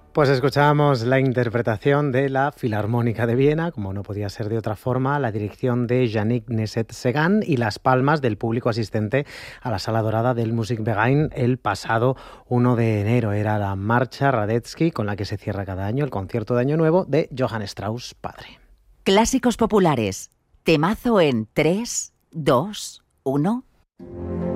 Pues escuchábamos la interpretación de la Filarmónica de Viena, como no podía ser de otra forma, la dirección de Yannick Nézet-Séguin y las palmas del público asistente a la Sala Dorada del Musikverein el pasado 1 de enero. Era la Marcha Radetzky, con la que se cierra cada año el concierto de Año Nuevo de Johann Strauss padre. Clásicos populares. Temazo en 3, 2, 1...